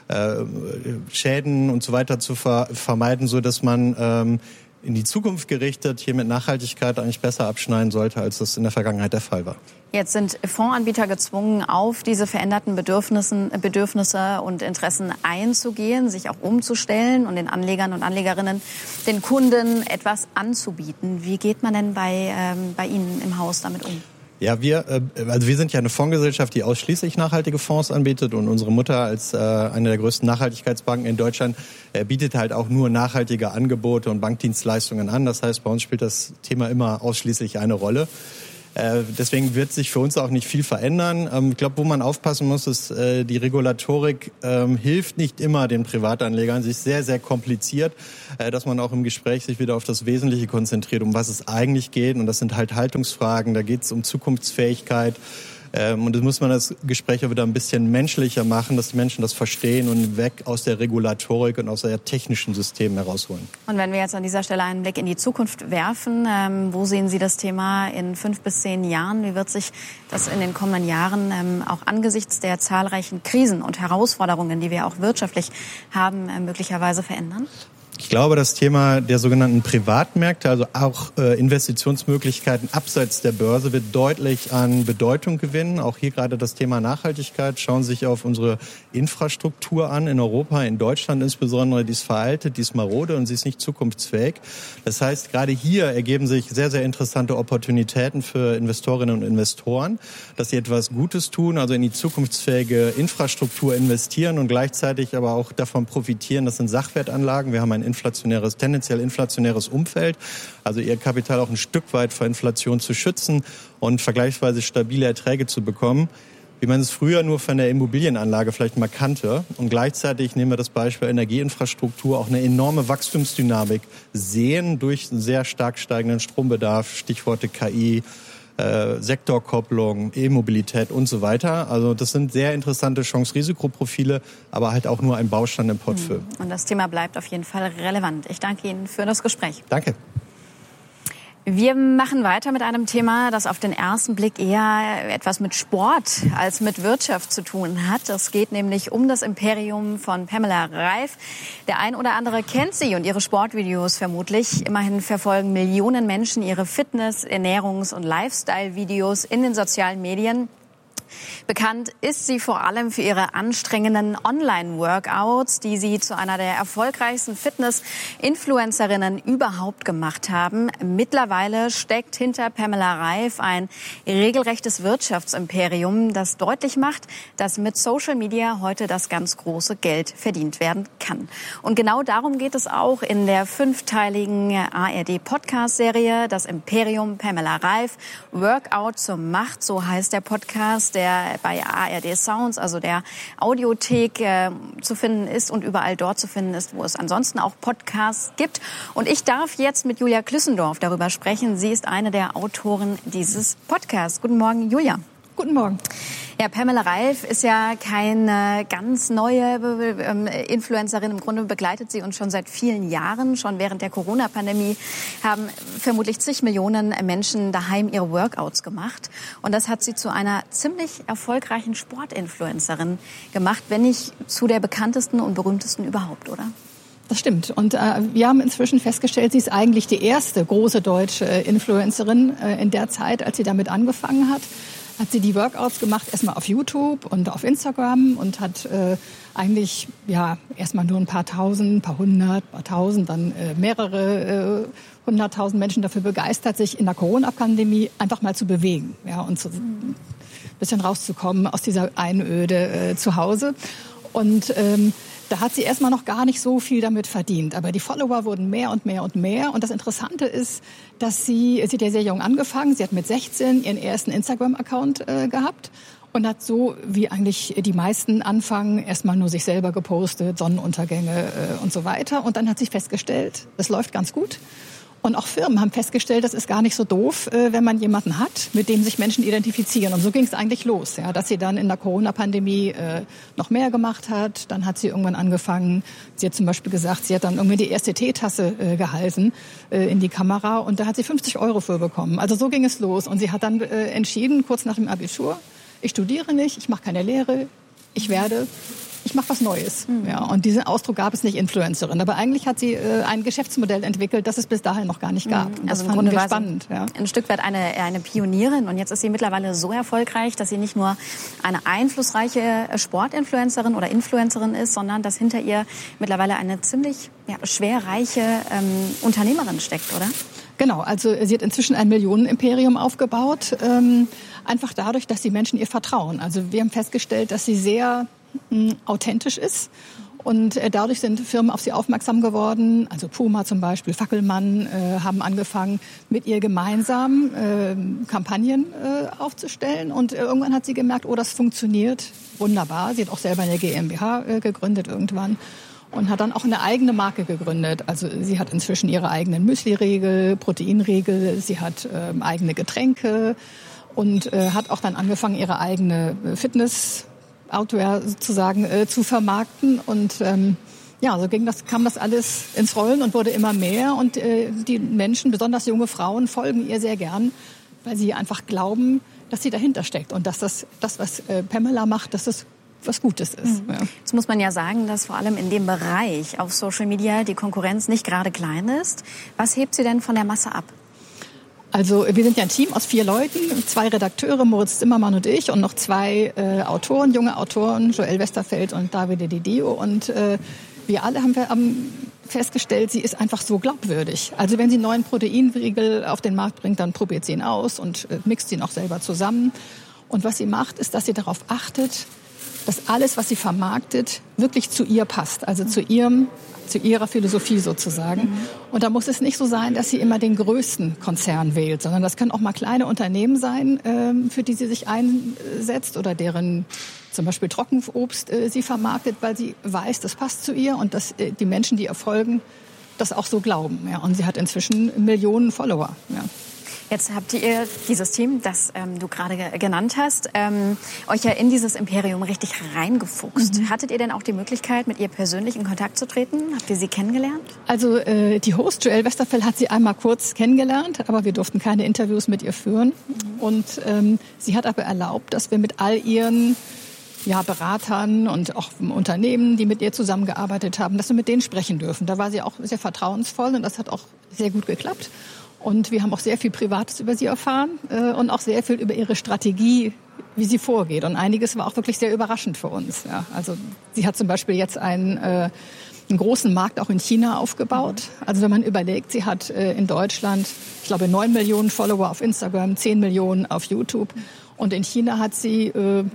Schäden und so weiter zu vermeiden, so dass man in die Zukunft gerichtet hier mit Nachhaltigkeit eigentlich besser abschneiden sollte, als das in der Vergangenheit der Fall war. Jetzt sind Fondsanbieter gezwungen, auf diese veränderten Bedürfnisse und Interessen einzugehen, sich auch umzustellen und den Anlegern und Anlegerinnen, den Kunden etwas anzubieten. Wie geht man denn bei Ihnen im Haus damit um? Ja, wir sind ja eine Fondsgesellschaft, die ausschließlich nachhaltige Fonds anbietet, und unsere Mutter als eine der größten Nachhaltigkeitsbanken in Deutschland bietet halt auch nur nachhaltige Angebote und Bankdienstleistungen an. Das heißt, bei uns spielt das Thema immer ausschließlich eine Rolle. Deswegen wird sich für uns auch nicht viel verändern. Ich glaube, wo man aufpassen muss, ist, die Regulatorik hilft nicht immer den Privatanlegern. Sie ist sehr, sehr kompliziert, dass man auch im Gespräch sich wieder auf das Wesentliche konzentriert, um was es eigentlich geht. Und das sind halt Haltungsfragen, da geht es um Zukunftsfähigkeit. Und das muss man das Gespräch auch wieder ein bisschen menschlicher machen, dass die Menschen das verstehen und weg aus der Regulatorik und aus der technischen Systemen herausholen. Und wenn wir jetzt an dieser Stelle einen Blick in die Zukunft werfen, wo sehen Sie das Thema in 5 bis 10 Jahren? Wie wird sich das in den kommenden Jahren auch angesichts der zahlreichen Krisen und Herausforderungen, die wir auch wirtschaftlich haben, möglicherweise verändern? Ich glaube, das Thema der sogenannten Privatmärkte, also auch Investitionsmöglichkeiten abseits der Börse, wird deutlich an Bedeutung gewinnen. Auch hier gerade das Thema Nachhaltigkeit. Schauen Sie sich auf unsere Infrastruktur an in Europa, in Deutschland insbesondere. Die ist veraltet, die ist marode und sie ist nicht zukunftsfähig. Das heißt, gerade hier ergeben sich sehr, sehr interessante Opportunitäten für Investorinnen und Investoren, dass sie etwas Gutes tun, also in die zukunftsfähige Infrastruktur investieren und gleichzeitig aber auch davon profitieren. Das sind Sachwertanlagen. Wir haben ein tendenziell inflationäres Umfeld, also ihr Kapital auch ein Stück weit vor Inflation zu schützen und vergleichsweise stabile Erträge zu bekommen, wie man es früher nur von der Immobilienanlage vielleicht mal kannte. Und gleichzeitig nehmen wir das Beispiel Energieinfrastruktur, auch eine enorme Wachstumsdynamik sehen durch einen sehr stark steigenden Strombedarf, Stichworte KI, Sektorkopplung, E-Mobilität und so weiter. Also das sind sehr interessante Chance-Risikoprofile, aber halt auch nur ein Baustein im Portfolio. Und das Thema bleibt auf jeden Fall relevant. Ich danke Ihnen für das Gespräch. Danke. Wir machen weiter mit einem Thema, das auf den ersten Blick eher etwas mit Sport als mit Wirtschaft zu tun hat. Es geht nämlich um das Imperium von Pamela Reif. Der ein oder andere kennt sie und ihre Sportvideos vermutlich. Immerhin verfolgen Millionen Menschen ihre Fitness-, Ernährungs- und Lifestyle-Videos in den sozialen Medien. Bekannt ist sie vor allem für ihre anstrengenden Online-Workouts, die sie zu einer der erfolgreichsten Fitness-Influencerinnen überhaupt gemacht haben. Mittlerweile steckt hinter Pamela Reif ein regelrechtes Wirtschaftsimperium, das deutlich macht, dass mit Social Media heute das ganz große Geld verdient werden kann. Und genau darum geht es auch in der 5-teiligen ARD-Podcast-Serie Das Imperium Pamela Reif. Workout zur Macht, so heißt der Podcast, der bei ARD Sounds, also der Audiothek, zu finden ist und überall dort zu finden ist, wo es ansonsten auch Podcasts gibt. Und ich darf jetzt mit Julia Klüssendorf darüber sprechen. Sie ist eine der Autoren dieses Podcasts. Guten Morgen, Julia. Guten Morgen. Ja, Pamela Reif ist ja keine ganz neue Influencerin. Im Grunde begleitet sie uns schon seit vielen Jahren. Schon während der Corona-Pandemie haben vermutlich zig Millionen Menschen daheim ihre Workouts gemacht. Und das hat sie zu einer ziemlich erfolgreichen Sportinfluencerin gemacht, wenn nicht zu der bekanntesten und berühmtesten überhaupt, oder? Das stimmt. Und wir haben inzwischen festgestellt, sie ist eigentlich die erste große deutsche Influencerin in der Zeit, als sie damit angefangen hat. Hat sie die Workouts gemacht, erstmal auf YouTube und auf Instagram und hat eigentlich erstmal nur ein paar tausend, paar hundert, paar tausend, dann mehrere 100.000 Menschen dafür begeistert, sich in der Corona-Pandemie einfach mal zu bewegen, und ein bisschen rauszukommen aus dieser Einöde zu Hause. Und da hat sie erstmal noch gar nicht so viel damit verdient. Aber die Follower wurden mehr und mehr und mehr. Und das Interessante ist, dass sie hat ja sehr jung angefangen. Sie hat mit 16 ihren ersten Instagram-Account gehabt und hat so, wie eigentlich die meisten anfangen, erstmal nur sich selber gepostet, Sonnenuntergänge und so weiter. Und dann hat sie festgestellt, das läuft ganz gut. Und auch Firmen haben festgestellt, das ist gar nicht so doof, wenn man jemanden hat, mit dem sich Menschen identifizieren. Und so ging es eigentlich los, ja, dass sie dann in der Corona-Pandemie noch mehr gemacht hat. Dann hat sie irgendwann angefangen, sie hat zum Beispiel gesagt, sie hat dann irgendwie die erste Teetasse gehalten in die Kamera und da hat sie 50 € für bekommen. Also so ging es los. Und sie hat dann entschieden, kurz nach dem Abitur, ich studiere nicht, ich mache keine Lehre, ich mache was Neues. Ja, und diesen Ausdruck gab es nicht, Influencerin. Aber eigentlich hat sie ein Geschäftsmodell entwickelt, das es bis dahin noch gar nicht gab. Und das fanden wir spannend. Ja. Ein Stück weit eine Pionierin. Und jetzt ist sie mittlerweile so erfolgreich, dass sie nicht nur eine einflussreiche Sportinfluencerin oder Influencerin ist, sondern dass hinter ihr mittlerweile eine ziemlich schwerreiche Unternehmerin steckt, oder? Genau, also sie hat inzwischen ein Millionenimperium aufgebaut. Einfach dadurch, dass die Menschen ihr vertrauen. Also wir haben festgestellt, dass sie sehr authentisch ist. Und dadurch sind Firmen auf sie aufmerksam geworden. Also Puma zum Beispiel, Fackelmann haben angefangen, mit ihr gemeinsam Kampagnen aufzustellen. Und irgendwann hat sie gemerkt, oh, das funktioniert wunderbar. Sie hat auch selber eine GmbH gegründet irgendwann und hat dann auch eine eigene Marke gegründet. Also sie hat inzwischen ihre eigenen Müsli-Riegel, Proteinriegel, sie hat eigene Getränke und hat auch dann angefangen, ihre eigene Outwear sozusagen zu vermarkten und so kam das alles ins Rollen und wurde immer mehr und die Menschen, besonders junge Frauen, folgen ihr sehr gern, weil sie einfach glauben, dass sie dahinter steckt und dass das was Pamela macht, dass das was Gutes ist. Ja. Jetzt muss man ja sagen, dass vor allem in dem Bereich auf Social Media die Konkurrenz nicht gerade klein ist. Was hebt sie denn von der Masse ab? Also wir sind ja ein Team aus 4 Leuten, 2 Redakteure, Moritz Zimmermann und ich und noch 2 Autoren, junge Autoren, Joel Westerfeld und Davide Di Dio. Und wir alle haben festgestellt, sie ist einfach so glaubwürdig. Also wenn sie einen neuen Proteinriegel auf den Markt bringt, dann probiert sie ihn aus und mixt ihn auch selber zusammen. Und was sie macht, ist, dass sie darauf achtet, dass alles, was sie vermarktet, wirklich zu ihr passt. Also zu ihrer Philosophie sozusagen. Und da muss es nicht so sein, dass sie immer den größten Konzern wählt, sondern das können auch mal kleine Unternehmen sein, für die sie sich einsetzt oder deren zum Beispiel Trockenobst sie vermarktet, weil sie weiß, das passt zu ihr und dass die Menschen, die ihr folgen, das auch so glauben. Ja. Und sie hat inzwischen Millionen Follower. Ja. Jetzt habt ihr dieses Team, das du gerade genannt hast, euch ja in dieses Imperium richtig reingefuchst. Hattet ihr denn auch die Möglichkeit, mit ihr persönlich in Kontakt zu treten? Habt ihr sie kennengelernt? Also die Host, Joel Westerfeld, hat sie einmal kurz kennengelernt, aber wir durften keine Interviews mit ihr führen. Und sie hat aber erlaubt, dass wir mit all ihren Beratern und auch Unternehmen, die mit ihr zusammengearbeitet haben, dass wir mit denen sprechen dürfen. Da war sie auch sehr vertrauensvoll und das hat auch sehr gut geklappt. Und wir haben auch sehr viel Privates über sie erfahren und auch sehr viel über ihre Strategie, wie sie vorgeht. Und einiges war auch wirklich sehr überraschend für uns. Ja. Also sie hat zum Beispiel jetzt einen großen Markt auch in China aufgebaut. Also wenn man überlegt, sie hat in Deutschland, ich glaube, 9 Millionen Follower auf Instagram, 10 Millionen auf YouTube. Und in China hat sie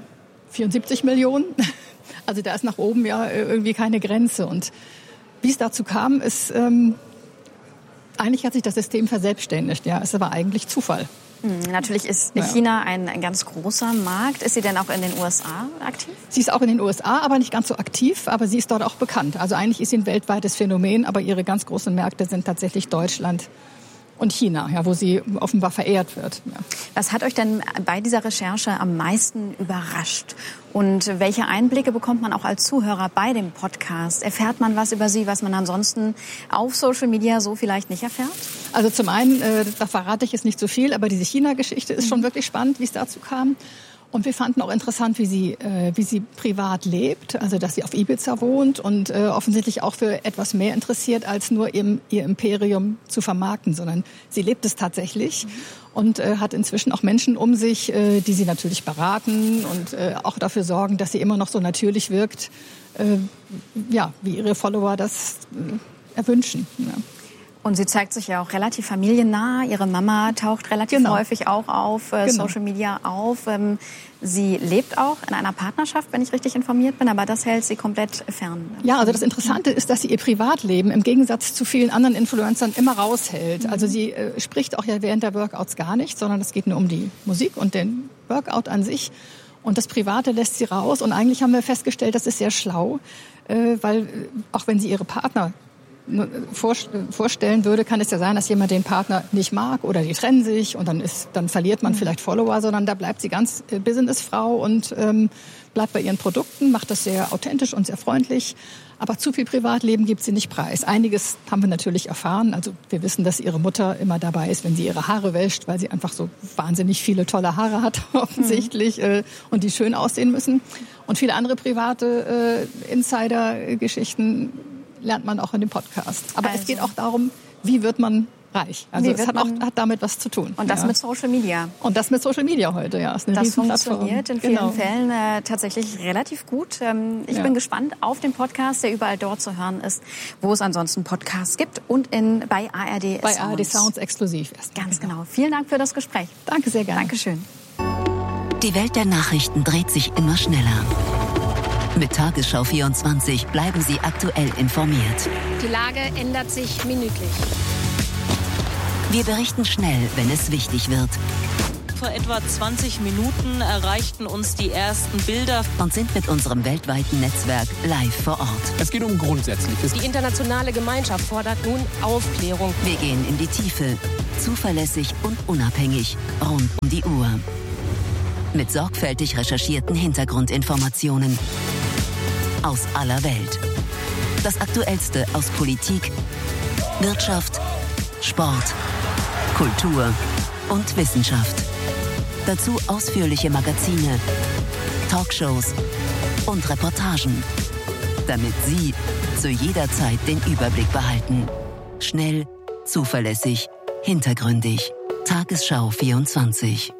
74 Millionen. Also da ist nach oben irgendwie keine Grenze. Und wie es dazu kam, ist... Eigentlich hat sich das System verselbstständigt, es war eigentlich Zufall. Natürlich ist China ein ganz großer Markt. Ist sie denn auch in den USA aktiv? Sie ist auch in den USA, aber nicht ganz so aktiv, aber sie ist dort auch bekannt. Also eigentlich ist sie ein weltweites Phänomen, aber ihre ganz großen Märkte sind tatsächlich Deutschland und China, wo sie offenbar verehrt wird. Ja. Was hat euch denn bei dieser Recherche am meisten überrascht? Und welche Einblicke bekommt man auch als Zuhörer bei dem Podcast? Erfährt man was über sie, was man ansonsten auf Social Media so vielleicht nicht erfährt? Also zum einen, da verrate ich jetzt nicht so viel, aber diese China-Geschichte ist schon wirklich spannend, wie es dazu kam. Und wir fanden auch interessant, wie sie privat lebt, also dass sie auf Ibiza wohnt und offensichtlich auch für etwas mehr interessiert, als nur ihr Imperium zu vermarkten, sondern sie lebt es tatsächlich und hat inzwischen auch Menschen um sich, die sie natürlich beraten und auch dafür sorgen, dass sie immer noch so natürlich wirkt, wie ihre Follower das erwünschen. Ja. Und sie zeigt sich ja auch relativ familiennah. Ihre Mama taucht relativ häufig auch auf Social Media auf. Sie lebt auch in einer Partnerschaft, wenn ich richtig informiert bin, aber das hält sie komplett fern. Ja, also das Interessante ist, dass sie ihr Privatleben im Gegensatz zu vielen anderen Influencern immer raushält. Also sie spricht auch während der Workouts gar nicht, sondern es geht nur um die Musik und den Workout an sich. Und das Private lässt sie raus. Und eigentlich haben wir festgestellt, das ist sehr schlau, weil auch wenn sie ihre Partner vorstellen würde, kann es ja sein, dass jemand den Partner nicht mag oder die trennen sich und dann verliert man vielleicht Follower, sondern da bleibt sie ganz Businessfrau und bleibt bei ihren Produkten, macht das sehr authentisch und sehr freundlich. Aber zu viel Privatleben gibt sie nicht preis. Einiges haben wir natürlich erfahren. Also wir wissen, dass ihre Mutter immer dabei ist, wenn sie ihre Haare wäscht, weil sie einfach so wahnsinnig viele tolle Haare hat, offensichtlich, und die schön aussehen müssen. Und viele andere private Insider-Geschichten lernt man auch in dem Podcast. Aber es geht auch darum, wie wird man reich. Also es hat damit was zu tun. Und das mit Social Media. Und das mit Social Media heute, ja. Ist eine das funktioniert in vielen Fällen tatsächlich relativ gut. Ich bin gespannt auf den Podcast, der überall dort zu hören ist, wo es ansonsten Podcasts gibt und bei ARD Bei ARD Sounds exklusiv. Ganz genau. Vielen Dank für das Gespräch. Danke sehr gerne. Dankeschön. Die Welt der Nachrichten dreht sich immer schneller. Mit Tagesschau 24 bleiben Sie aktuell informiert. Die Lage ändert sich minütlich. Wir berichten schnell, wenn es wichtig wird. Vor etwa 20 Minuten erreichten uns die ersten Bilder und sind mit unserem weltweiten Netzwerk live vor Ort. Es geht um Grundsätzliches. Die internationale Gemeinschaft fordert nun Aufklärung. Wir gehen in die Tiefe, zuverlässig und unabhängig, rund um die Uhr. Mit sorgfältig recherchierten Hintergrundinformationen aus aller Welt. Das Aktuellste aus Politik, Wirtschaft, Sport, Kultur und Wissenschaft. Dazu ausführliche Magazine, Talkshows und Reportagen, damit Sie zu jeder Zeit den Überblick behalten. Schnell, zuverlässig, hintergründig. Tagesschau 24.